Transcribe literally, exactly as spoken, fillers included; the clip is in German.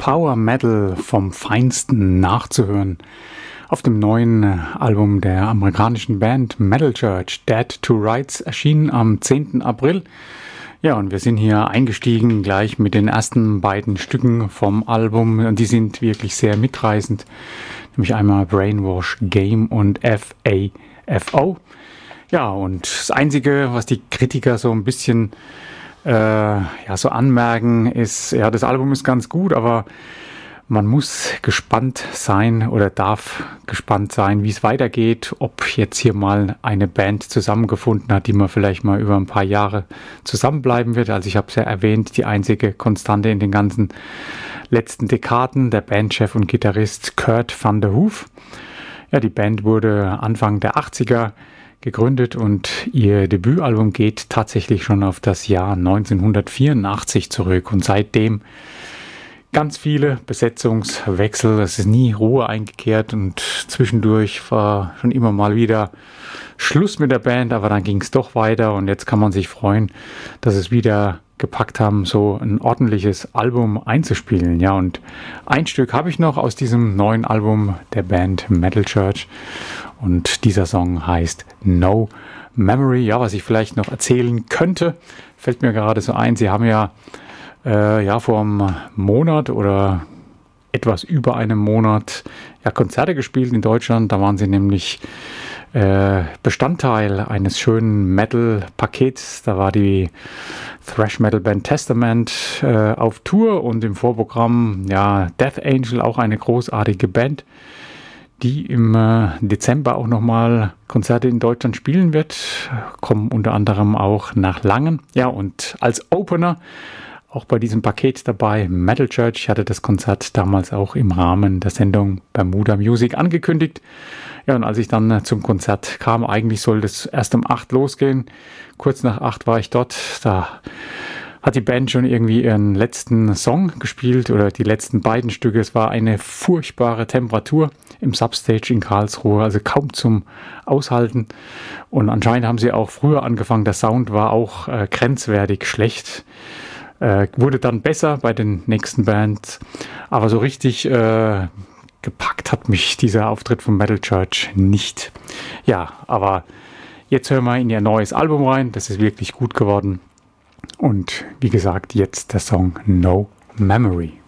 Power Metal vom Feinsten nachzuhören auf dem neuen Album der amerikanischen Band Metal Church, Dead to Rights, erschienen am zehnten April. Ja, und wir sind hier eingestiegen gleich mit den ersten beiden Stücken vom Album und die sind wirklich sehr mitreißend, nämlich einmal Brainwash Game und F A F O. Ja, und das Einzige, was die Kritiker so ein bisschen äh, ja, so anmerken, ist, ja, das Album ist ganz gut, aber man muss gespannt sein oder darf gespannt sein, wie es weitergeht, ob jetzt hier mal eine Band zusammengefunden hat, die man vielleicht mal über ein paar Jahre zusammenbleiben wird. Also ich habe es ja erwähnt, die einzige Konstante in den ganzen letzten Dekaden, der Bandchef und Gitarrist Kurt van der Hoof. Ja, die Band wurde Anfang der achtziger gegründet und ihr Debütalbum geht tatsächlich schon auf das Jahr neunzehnhundertvierundachtzig zurück und seitdem ganz viele Besetzungswechsel, es ist nie Ruhe eingekehrt und zwischendurch war schon immer mal wieder Schluss mit der Band, aber dann ging es doch weiter und jetzt kann man sich freuen, dass es wieder gepackt haben, so ein ordentliches Album einzuspielen. Ja, und ein Stück habe ich noch aus diesem neuen Album der Band Metal Church und dieser Song heißt No Memory. Ja, was ich vielleicht noch erzählen könnte, fällt mir gerade so ein, sie haben ja Äh, ja, vor einem Monat oder etwas über einem Monat ja, Konzerte gespielt in Deutschland. Da waren sie nämlich äh, Bestandteil eines schönen Metal-Pakets. Da war die Thrash-Metal-Band Testament äh, auf Tour und im Vorprogramm ja, Death Angel, auch eine großartige Band, die im äh, Dezember auch nochmal Konzerte in Deutschland spielen wird. Kommen unter anderem auch nach Langen. Ja, und als Opener auch bei diesem Paket dabei, Metal Church. Ich hatte das Konzert damals auch im Rahmen der Sendung Bermuda Music angekündigt. Ja, und als ich dann zum Konzert kam, eigentlich sollte es erst um acht losgehen. Kurz nach acht war ich dort. Da hat die Band schon irgendwie ihren letzten Song gespielt oder die letzten beiden Stücke. Es war eine furchtbare Temperatur im Substage in Karlsruhe, also kaum zum Aushalten. Und anscheinend haben sie auch früher angefangen. Der Sound war auch äh, grenzwertig schlecht. Äh, wurde dann besser bei den nächsten Bands, aber so richtig äh, gepackt hat mich dieser Auftritt von Metal Church nicht. Ja, aber jetzt hören wir in ihr neues Album rein, das ist wirklich gut geworden und wie gesagt, jetzt der Song No Memory.